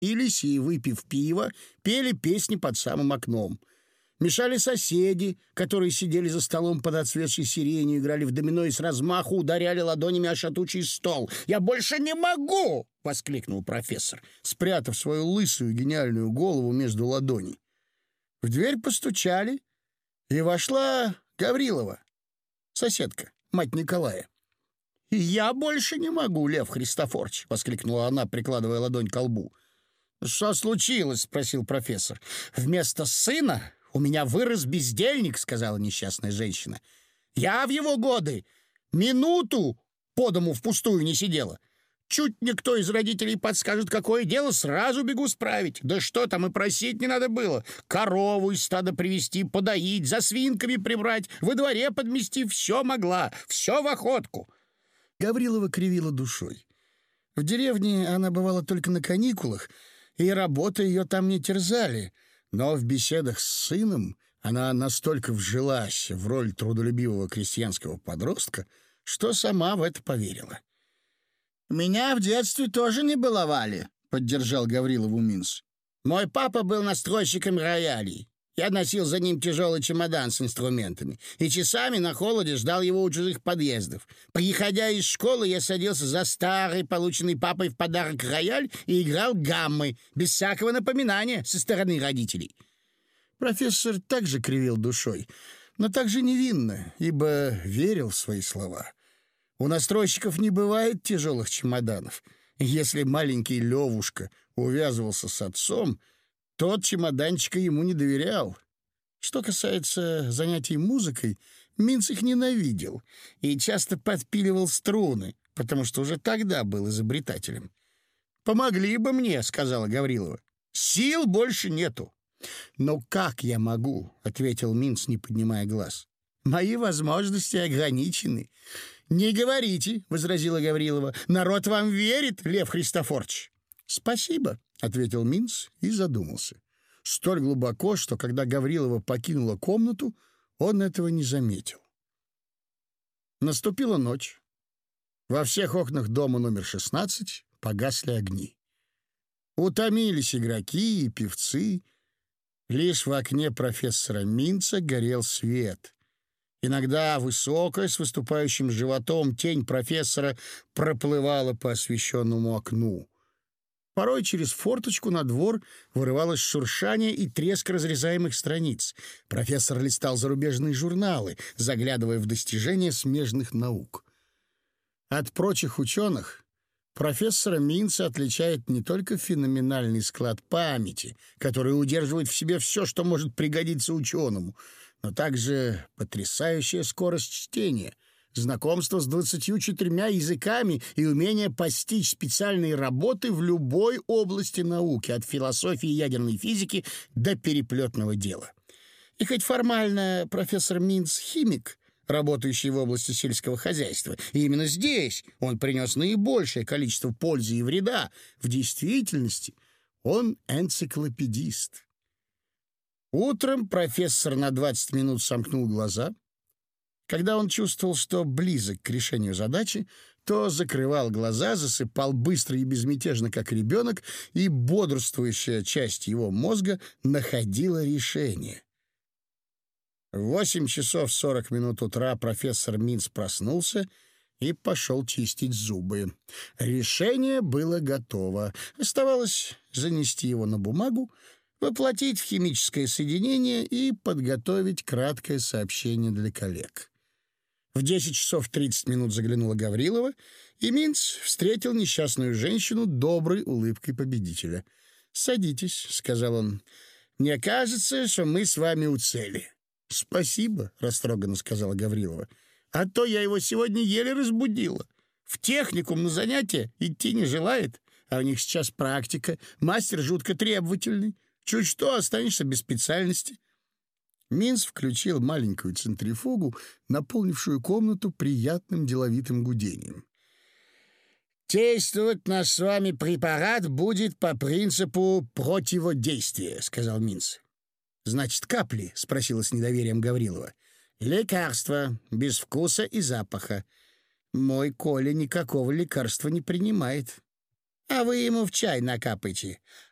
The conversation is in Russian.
и лиси, выпив пиво, пели песни под самым окном. Мешали соседи, которые сидели за столом под отцветшей сиренью, играли в домино и с размаху ударяли ладонями о шатучий стол. «Я больше не могу!» — воскликнул профессор, спрятав свою лысую гениальную голову между ладоней. В дверь постучали, и вошла Гаврилова, соседка, мать Николая. «Я больше не могу, Лев Христофорович!» — воскликнула она, прикладывая ладонь к лбу. «Что случилось?» — спросил профессор. «Вместо сына у меня вырос бездельник», — сказала несчастная женщина. «Я в его годы минуту по дому впустую не сидела. Чуть никто из родителей подскажет, какое дело, сразу бегу справить. Да что там, и просить не надо было. Корову из стада привести, подоить, за свинками прибрать, во дворе подмести. Все могла, все в охотку». Гаврилова кривила душой. В деревне она бывала только на каникулах, и работы ее там не терзали. Но в беседах с сыном она настолько вжилась в роль трудолюбивого крестьянского подростка, что сама в это поверила. «Меня в детстве тоже не баловали», — поддержал Гаврилову Минц. «Мой папа был настройщиком роялей. Я носил за ним тяжелый чемодан с инструментами и часами на холоде ждал его у чужих подъездов. Приходя из школы, я садился за старый, полученный папой в подарок рояль и играл гаммы, без всякого напоминания со стороны родителей». Профессор также кривил душой, но также невинно, ибо верил в свои слова. У настройщиков не бывает тяжелых чемоданов. Если маленький Левушка увязывался с отцом, тот чемоданчика ему не доверял. Что касается занятий музыкой, Минц их ненавидел и часто подпиливал струны, потому что уже тогда был изобретателем. «Помогли бы мне», — сказала Гаврилова. «Сил больше нету». «Ну как я могу?» — ответил Минц, не поднимая глаз. «Мои возможности ограничены». «Не говорите», — возразила Гаврилова. «Народ вам верит, Лев Христофорович». «Спасибо», — ответил Минц и задумался. Столь глубоко, что когда Гаврилова покинула комнату, он этого не заметил. Наступила ночь. Во всех окнах дома номер 16 погасли огни. Утомились игроки и певцы. Лишь в окне профессора Минца горел свет. Иногда высокая, с выступающим животом, тень профессора проплывала по освещенному окну. Порой через форточку на двор вырывалось шуршание и треск разрезаемых страниц. Профессор листал зарубежные журналы, заглядывая в достижения смежных наук. От прочих ученых профессора Минца отличает не только феноменальный склад памяти, который удерживает в себе все, что может пригодиться ученому, но также потрясающая скорость чтения, знакомство с 24 языками и умение постичь специальные работы в любой области науки, от философии и ядерной физики до переплетного дела. И хоть формально профессор Минц — химик, работающий в области сельского хозяйства, и именно здесь он принес наибольшее количество пользы и вреда, в действительности он энциклопедист. Утром профессор на 20 минут сомкнул глаза. Когда он чувствовал, что близок к решению задачи, то закрывал глаза, засыпал быстро и безмятежно, как ребенок, и бодрствующая часть его мозга находила решение. В 8 часов 40 минут утра профессор Минц проснулся и пошел чистить зубы. Решение было готово. Оставалось занести его на бумагу, воплотить в химическое соединение и подготовить краткое сообщение для коллег. В 10 часов 30 минут заглянула Гаврилова, и Минц встретил несчастную женщину доброй улыбкой победителя. «Садитесь», — сказал он. «Мне кажется, что мы с вами у цели». «Спасибо», — растроганно сказала Гаврилова. «А то я его сегодня еле разбудила. В техникум на занятия идти не желает, а у них сейчас практика, мастер жутко требовательный. Чуть что, останешься без специальности». Минц включил маленькую центрифугу, наполнившую комнату приятным деловитым гудением. «Действовать наш с вами препарат будет по принципу противодействия», — сказал Минц. «Значит, капли?» — спросила с недоверием Гаврилова. «Лекарство, без вкуса и запаха. Мой Коля никакого лекарства не принимает. А вы ему в чай накапайте.